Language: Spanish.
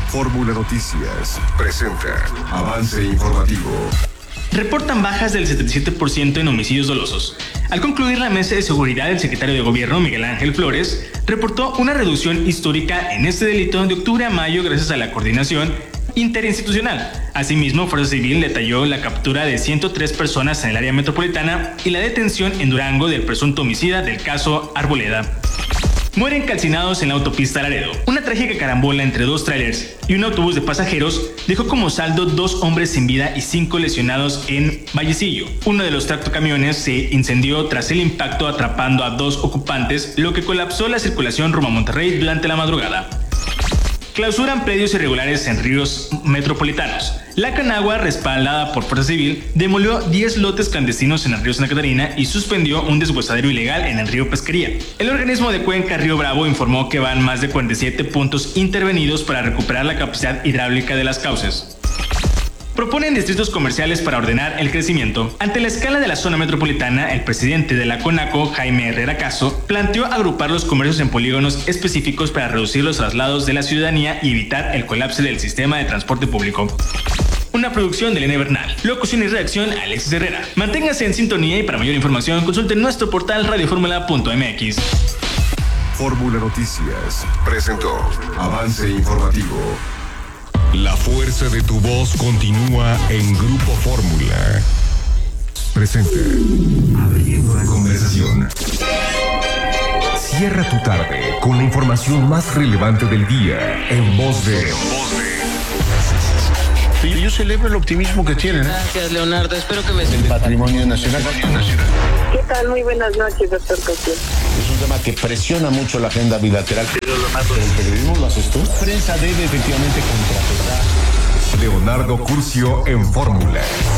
Fórmula Noticias presenta Avance Informativo. Reportan bajas del 77% en homicidios dolosos. Al concluir la mesa de seguridad, el secretario de Gobierno, Miguel Ángel Flores, reportó una reducción histórica en este delito de octubre a mayo gracias a la coordinación interinstitucional. Asimismo, Fuerza Civil detalló la captura de 103 personas en el área metropolitana y la detención en Durango del presunto homicida del caso Arboleda. Mueren calcinados en la autopista Laredo. Una trágica carambola entre dos trailers y un autobús de pasajeros dejó como saldo 2 hombres sin vida y 5 lesionados en Vallecillo. Uno de los tractocamiones se incendió tras el impacto, atrapando a 2 ocupantes, lo que colapsó la circulación rumbo a Monterrey durante la madrugada. Clausuran predios irregulares en ríos metropolitanos. La Canagua, respaldada por Fuerza Civil, demolió 10 lotes clandestinos en el río Santa Catarina y suspendió un deshuesadero ilegal en el río Pesquería. El organismo de Cuenca Río Bravo informó que van más de 47 puntos intervenidos para recuperar la capacidad hidráulica de las cauces. Proponen distritos comerciales para ordenar el crecimiento. Ante la escala de la zona metropolitana, el presidente de la CONACO, Jaime Herrera Caso, planteó agrupar los comercios en polígonos específicos para reducir los traslados de la ciudadanía y evitar el colapso del sistema de transporte público. Una producción de Elena Bernal. Locución y redacción, Alexis Herrera. Manténgase en sintonía y para mayor información consulte nuestro portal radioformula.mx. Fórmula Noticias presentó Avance Informativo. La fuerza de tu voz continúa en Grupo Fórmula. Presenta Abriendo la conversación. Cierra tu tarde con la información más relevante del día en voz de... Yo celebro el optimismo que tienen. Gracias, Leonardo. Espero que me... El patrimonio nacional. ¿Qué tal? Muy buenas noches, doctor Cosío. Es un tema que presiona mucho la agenda bilateral. Pero el periodismo lo haces tú. La prensa debe efectivamente contrapesar. Leonardo Curcio en Fórmula.